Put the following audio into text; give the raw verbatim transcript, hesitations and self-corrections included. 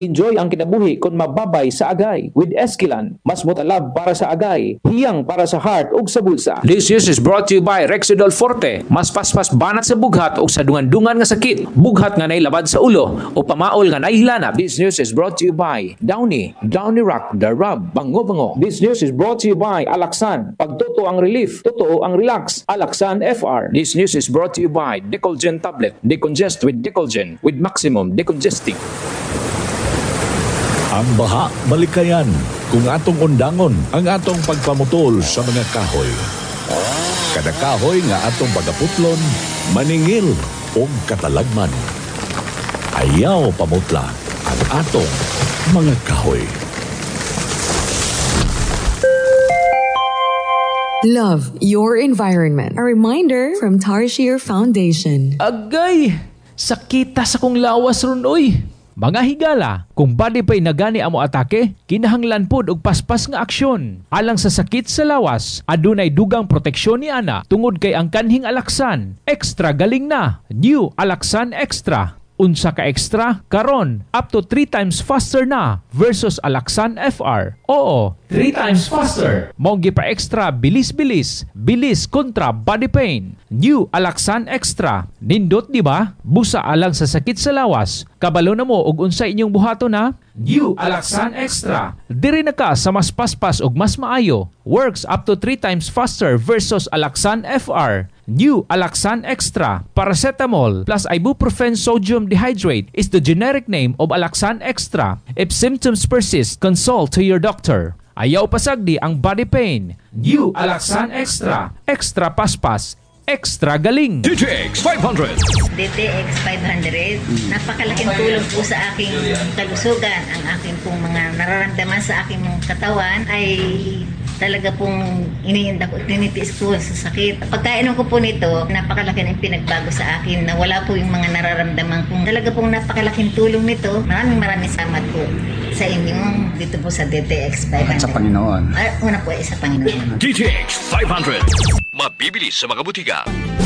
Enjoy ang kinabuhi kung mababay sa agay. With Esquilan, mas mutalab para sa agay, hiyang para sa heart ug sa bulsa. This news is brought to you by Rexidol Forte. Mas paspas banat sa bughat o sa dungan-dungan nga sakit. Bughat nga nailabad sa ulo o pamaol nga naihilanap. This news is brought to you by Downy. Downy Rock, the rub, bango-bango. This news is brought to you by Alaxan. Pagtuto ang relief, totoo ang relax. Alaxan F R. This news is brought to you by Decolgen Tablet. Decongest with Decolgen with maximum decongesting. Ang baha, malikayan, kung atong undangon ang atong pagpamutol sa mga kahoy. Kada kahoy nga atong pagaputlon, maningil o katalagman. Ayaw pamutla ang atong mga kahoy. Love your environment. A reminder from Tarshir Foundation. Agay! Sakita sa kong lawas ron, oy! Mga higala, kung body pa'y nagani amo atake, kinahanglan pod og paspas nga aksyon. Alang sa sakit sa lawas, adunay dugang proteksyon ni ana tungod kay ang kanhing Alaxan. Extra galing na. New Alaxan Extra. Unsa ka extra? Karon, up to three times faster na versus Alaxan F R. Oo, three times faster. Monggi pa extra, bilis-bilis. Bilis kontra body pain. New Alaxan Extra. Nindot di ba? Busa alang sa sakit sa lawas. Kabalo na mo og unsa inyong buhato na? New Alaxan Extra. Diri na ka sa mas paspas og mas maayo. Works up to three times faster versus Alaxan F R. New Alaxan Extra. Paracetamol plus ibuprofen sodium dehydrate is the generic name of Alaxan Extra. If symptoms persist, consult to your doctor. Ayaw pasagdi ang body pain. New Alaxan Extra. Extra paspas. Extra galing. D T X five hundred. D T X five hundred, napakalaking tulong po sa aking kalusugan. Ang aking pong mga nararamdaman sa aking mga katawan ay talaga pong iniinda ko, tinitiis ko sa sakit. Pagkainom ko po nito, napakalaki ng pinagbago sa akin na wala po yung mga nararamdaman kong talaga pong napakalaking tulong nito. Maraming maraming salamat po sa inyong dito po sa D T X five hundred. At sa Panginoon. Ah, una po ay sa Panginoon. D T X five hundred. Mabibili sa mga butika.